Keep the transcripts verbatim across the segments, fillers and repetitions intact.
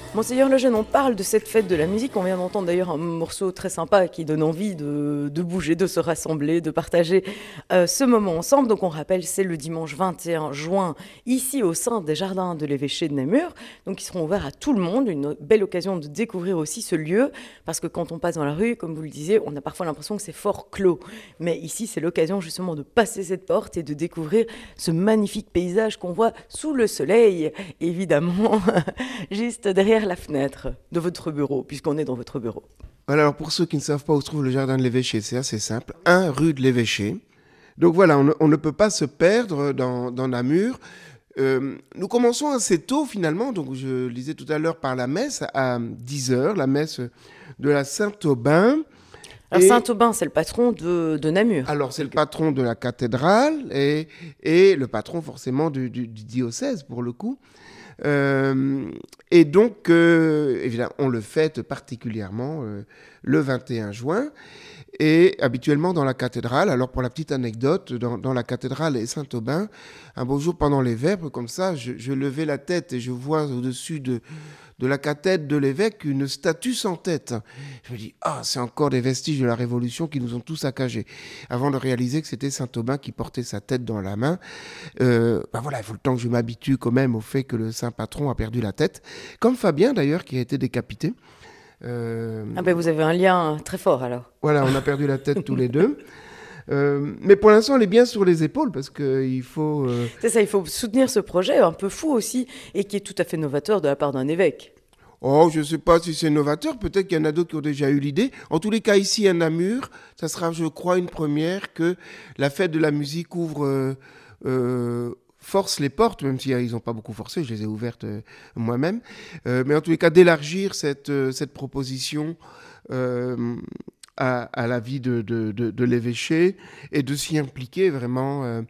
Monseigneur Lejeune, on parle de cette fête de la musique. On vient d'entendre d'ailleurs un morceau très sympa qui donne envie de, de bouger, de se rassembler, de partager euh, ce moment ensemble. Donc on rappelle, c'est le dimanche vingt et un juin, ici au sein des jardins de l'évêché de Namur. Donc ils seront ouverts à tout le monde. Une belle occasion de découvrir aussi ce lieu. Parce que quand on passe dans la rue, comme vous le disiez, on a parfois l'impression que c'est fort clos. Mais ici, c'est l'occasion justement de passer cette porte et de découvrir ce magnifique paysage qu'on voit sous le soleil, évidemment, juste derrière la fenêtre de votre bureau, puisqu'on est dans votre bureau. Voilà, alors pour ceux qui ne savent pas où se trouve le jardin de l'évêché, c'est assez simple, un rue de l'évêché. Donc voilà, on ne, on ne peut pas se perdre dans, dans Namur. Euh, nous commençons assez tôt finalement, donc je lisais tout à l'heure par la messe à dix heures, la messe de la Saint-Aubin. Alors Et, Saint-Aubin, c'est le patron de, de Namur. alors c'est le patron de la cathédrale et, et le patron forcément du, du, du diocèse pour le coup. Euh, et donc, euh, évidemment, on le fête particulièrement euh, le vingt et un juin. Et habituellement dans la cathédrale, alors pour la petite anecdote, dans, dans la cathédrale et Saint-Aubin, un beau jour pendant les vêpres, comme ça, je, je levais la tête et je vois au-dessus de, de la cathèdre de l'évêque une statue sans tête. Je me dis, ah, c'est encore des vestiges de la Révolution qui nous ont tous saccagés. Avant de réaliser que c'était Saint-Aubin qui portait sa tête dans la main. Euh, ben voilà, il faut le temps que je m'habitue quand même au fait que le saint patron a perdu la tête. Comme Fabien d'ailleurs, qui a été décapité. Euh... Ah ben vous avez un lien très fort alors. Voilà, on a perdu la tête tous les deux. Euh, mais pour l'instant, elle est bien sur les épaules parce qu'il faut... Euh... C'est ça, il faut soutenir ce projet un peu fou aussi et qui est tout à fait novateur de la part d'un évêque. Oh, je ne sais pas si c'est novateur, peut-être qu'il y en a d'autres qui ont déjà eu l'idée. En tous les cas, ici à Namur, ça sera, je crois, une première que la fête de la musique ouvre... Euh, euh, force les portes, même si ils n'ont pas beaucoup forcé, je les ai ouvertes euh, moi-même. Euh, mais en tous les cas, d'élargir cette, euh, cette proposition euh, à, à la vie de, de, de, de l'évêché et de s'y impliquer vraiment. Euh.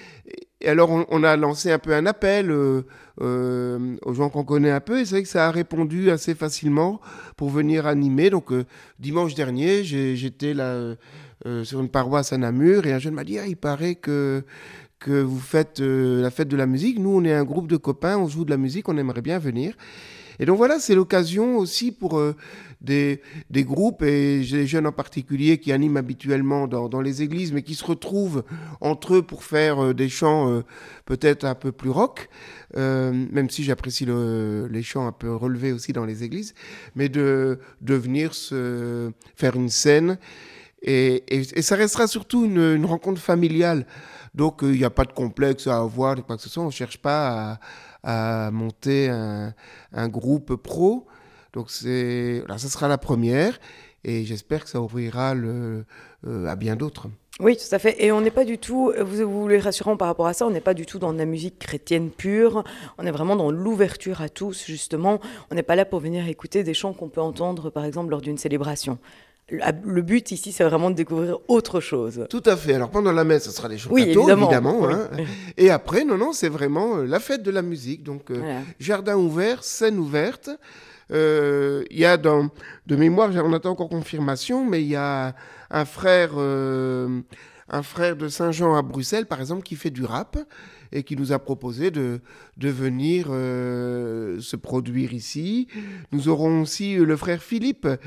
Et alors, on, on a lancé un peu un appel euh, euh, aux gens qu'on connaît un peu, et c'est vrai que ça a répondu assez facilement pour venir animer. Donc, euh, dimanche dernier, j'ai, j'étais là euh, sur une paroisse à Namur, et un jeune m'a dit ah, « il paraît que... » que vous faites euh, la fête de la musique. Nous, on est un groupe de copains, on joue de la musique, on aimerait bien venir. Et donc voilà, c'est l'occasion aussi pour euh, des, des groupes, et des jeunes en particulier qui animent habituellement dans, dans les églises, mais qui se retrouvent entre eux pour faire euh, des chants euh, peut-être un peu plus rock, euh, même si j'apprécie le, les chants un peu relevés aussi dans les églises, mais de, de venir se faire une scène. Et, et, et ça restera surtout une, une rencontre familiale. Donc, il euh, n'y a pas de complexe à avoir, quoi que ce soit. On ne cherche pas à, à monter un, un groupe pro. Donc, c'est, là, ça sera la première. Et j'espère que ça ouvrira le, euh, à bien d'autres. Oui, tout à fait. Et on n'est pas du tout, vous, vous voulez rassurant par rapport à ça, on n'est pas du tout dans de la musique chrétienne pure. On est vraiment dans l'ouverture à tous, justement. On n'est pas là pour venir écouter des chants qu'on peut entendre, par exemple, lors d'une célébration. Le but ici, c'est vraiment de découvrir autre chose. Tout à fait. Alors pendant la messe, ce sera des chants oui, cathos, évidemment. évidemment. Oui. Hein. Et après, non, non, c'est vraiment la fête de la musique. Donc, euh, voilà. Jardin ouvert, scène ouverte. Il euh, y a dans, de mémoire, on attend encore confirmation, mais il y a un frère, euh, un frère de Saint-Jean à Bruxelles, par exemple, qui fait du rap et qui nous a proposé de, de venir euh, se produire ici. Nous aurons aussi le frère Philippe,